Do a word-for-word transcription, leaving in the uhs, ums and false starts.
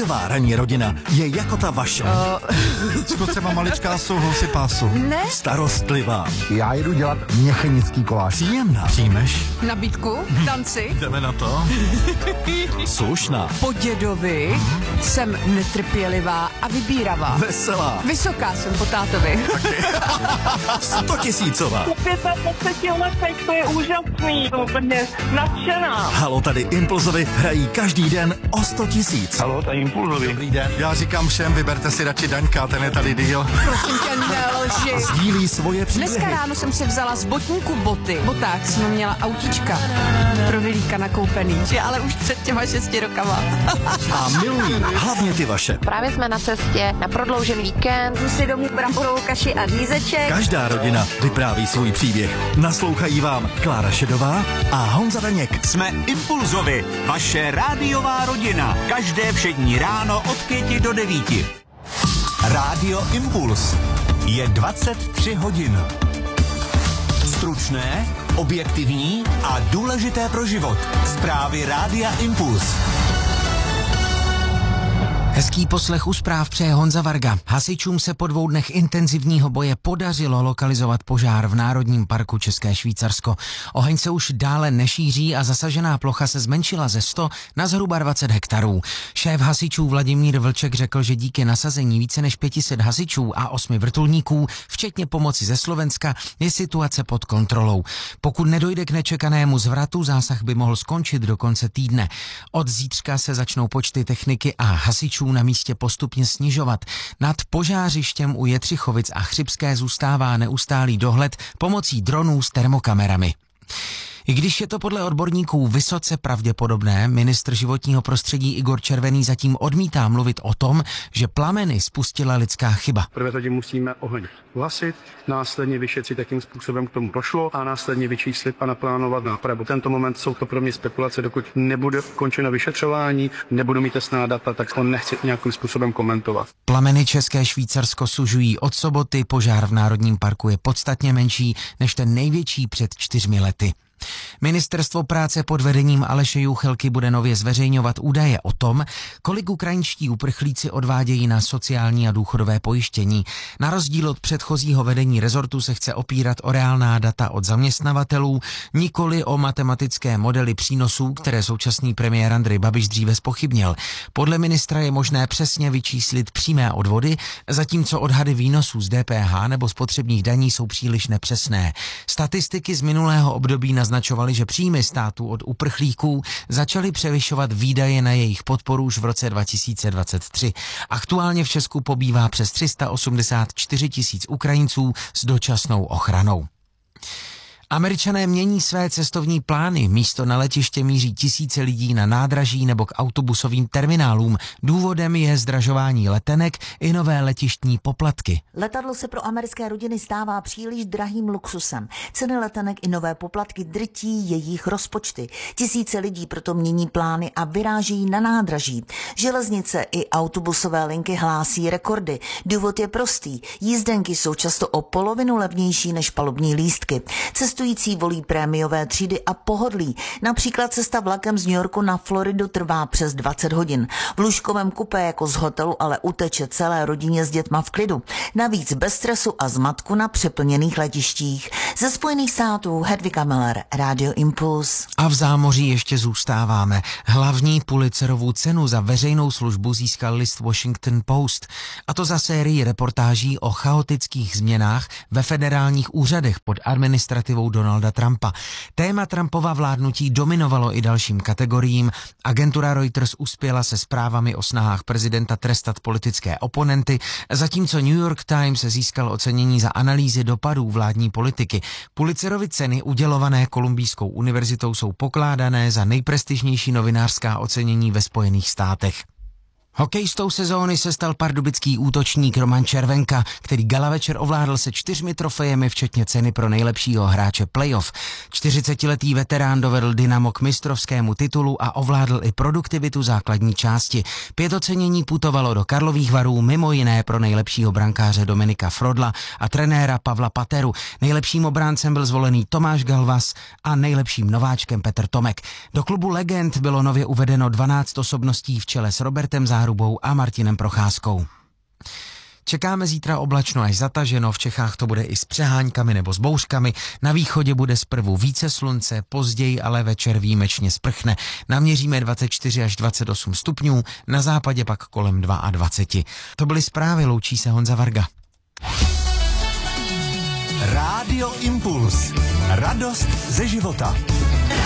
Honzová ranní rodina je jako ta vaše. Uh. Co třeba maličká jsou hlasy pásu. Ne. Starostlivá. Já jdu dělat měchenický koláč. Příjemná. Přijmeš? Nabídku? Tanci? Jdeme na to? Slušná. Po dědovi jsem netrpělivá a vybíravá. Veselá. Vysoká jsem po tátovi. Stotisícová. Po pětadvaceti letech, to je úžasný, to úplně nadšená. Halo, tady Impulzovi hrají každý den o sto tisíc. Halo, tady Impulzovi. Dobrý den. Já říkám všem, vyberte si radši Daňka, ten je tady díl. Prosím tě, nelži. Sdílí svoje příběhy. Dneska ráno jsem si vzala z botníku boty. V botách jsem měla autička pro Vilíka nakoupený, že ale už před těma šesti rokama. A milují hlavně ty vaše. Právě jsme na cestě na prodloužený víkend. Jdu si domů bramborovou kaši a řízeček. Každá rodina vypráví svůj příběh. Naslouchají vám Klára Šedová a Honza Daněk. Jsme Impulzovi, vaše rádiová rodina. Každé všední ráno od pěti do devíti. Rádio Impuls. Je dvacet tři hodin. Stručné, objektivní a důležité pro život. Zprávy Rádia Impuls. Hezký poslech u zpráv přeje Honza Varga. Hasičům se po dvou dnech intenzivního boje podařilo lokalizovat požár v Národním parku České Švýcarsko. Oheň se už dále nešíří a zasažená plocha se zmenšila ze sto na zhruba dvacet hektarů. Šéf hasičů Vladimír Vlček řekl, že díky nasazení více než pět set hasičů a osmi vrtulníků, včetně pomoci ze Slovenska, je situace pod kontrolou. Pokud nedojde k nečekanému zvratu, zásah by mohl skončit do konce týdne. Od zítřka se začnou počty techniky a hasičů na místě postupně snižovat. Nad požářištěm u Jetřichovic a Chřibské zůstává neustálý dohled pomocí dronů s termokamerami. I když je to podle odborníků vysoce pravděpodobné, ministr životního prostředí Igor Červený zatím odmítá mluvit o tom, že plameny spustila lidská chyba. Prvé tady musíme oheň uhasit, následně vyšetřit, jakým způsobem k tomu došlo a následně vyčíslit a naplánovat nápravu. V tento moment jsou to pro mě spekulace, dokud nebude ukončeno vyšetřování, nebudu mít jasná data, tak to nechci nějakým způsobem komentovat. Plameny České Švýcarsko sužují od soboty, požár v Národním parku je podstatně menší než ten největší před čtyřmi lety. Ministerstvo práce pod vedením Aleše Juchelky bude nově zveřejňovat údaje o tom, kolik ukrajinští uprchlíci odvádějí na sociální a důchodové pojištění. Na rozdíl od předchozího vedení rezortu se chce opírat o reálná data od zaměstnavatelů, nikoli o matematické modely přínosů, které současný premiér Andrej Babiš dříve zpochybnil. Podle ministra je možné přesně vyčíslit přímé odvody, zatímco odhady výnosů z D P H nebo spotřebních daní jsou příliš nepřesné. Statistiky z minulého období naznačovaly, že příjmy států od uprchlíků začaly převyšovat výdaje na jejich podporu už v roce dva tisíce dvacet tři. Aktuálně v Česku pobývá přes tři sta osmdesát čtyři tisíc Ukrajinců s dočasnou ochranou. Američané mění své cestovní plány. Místo na letiště míří tisíce lidí na nádraží nebo k autobusovým terminálům. Důvodem je zdražování letenek i nové letištní poplatky. Letadlo se pro americké rodiny stává příliš drahým luxusem. Ceny letenek i nové poplatky drtí jejich rozpočty. Tisíce lidí proto mění plány a vyrážejí na nádraží. Železnice i autobusové linky hlásí rekordy. Důvod je prostý. Jízdenky jsou často o polovinu levnější než palubní lístky. Cestující volí prémiové třídy a pohodlí. Například cesta vlakem z New Yorku na Floridu trvá přes dvacet hodin. V lůžkovém kupé jako z hotelu ale uteče celé rodině s dětma v klidu. Navíc bez stresu a zmatku na přeplněných letištích. Ze Spojených států Hedvika Miller, Radio Impuls. A v zámoří ještě zůstáváme. Hlavní Pulitzerovu cenu za veřejnou službu získal list Washington Post. A to za sérii reportáží o chaotických změnách ve federálních úřadech pod administrativou Donalda Trumpa. Téma Trumpova vládnutí dominovalo i dalším kategoriím. Agentura Reuters uspěla se zprávami o snahách prezidenta trestat politické oponenty, zatímco New York Times získal ocenění za analýzy dopadů vládní politiky. Pulitzerovy ceny udělované Kolumbijskou univerzitou jsou pokládané za nejprestižnější novinářská ocenění ve Spojených státech. Hokejistou sezóny se stal pardubický útočník Roman Červenka, který gala večer ovládl se čtyřmi trofejemi, včetně ceny pro nejlepšího hráče playoff. čtyřicetiletý veterán dovedl Dynamo k mistrovskému titulu a ovládl i produktivitu základní části. Pět ocenění putovalo do Karlových Varů, mimo jiné pro nejlepšího brankáře Dominika Frodla a trenéra Pavla Pateru. Nejlepším obráncem byl zvolený Tomáš Galvas a nejlepším nováčkem Petr Tomek. Do klubu legend bylo nově uvedeno dvanáct osobností v čele s Robertem Záručím Zárubou a Martinem Procházkou. Čekáme zítra oblačno až zataženo, v Čechách to bude i s přeháňkami nebo s bouřkami, na východě bude zprvu více slunce, později ale večer výjimečně sprchne. Naměříme dvacet čtyři až dvacet osm stupňů, na západě pak kolem dvacet dva. To byly zprávy, loučí se Honza Varga. Rádio Impuls. Radost ze života.